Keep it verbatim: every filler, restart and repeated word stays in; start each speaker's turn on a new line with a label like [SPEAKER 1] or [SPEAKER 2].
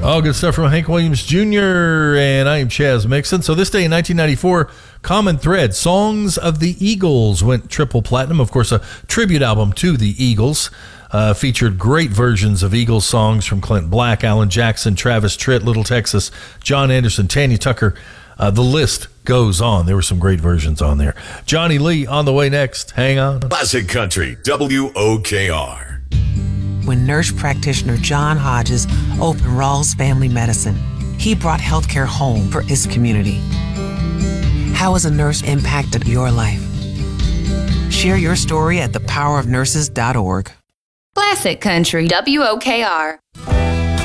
[SPEAKER 1] All good stuff from Hank Williams Junior And I am Chaz Mixon. So this day in nineteen ninety-four, Common Thread, Songs of the Eagles, went triple platinum. Of course, a tribute album to the Eagles. Uh, featured great versions of Eagles songs from Clint Black, Alan Jackson, Travis Tritt, Little Texas, John Anderson, Tanya Tucker. Uh, the list goes on. There were some great versions on there. Johnny Lee on the way next. Hang on.
[SPEAKER 2] Classic Country, W O K R.
[SPEAKER 3] When nurse practitioner John Hodges opened Rawls Family Medicine, he brought healthcare home for his community. How has a nurse impacted your life? Share your story at the power of nurses dot org.
[SPEAKER 4] Classic Country, W O K R.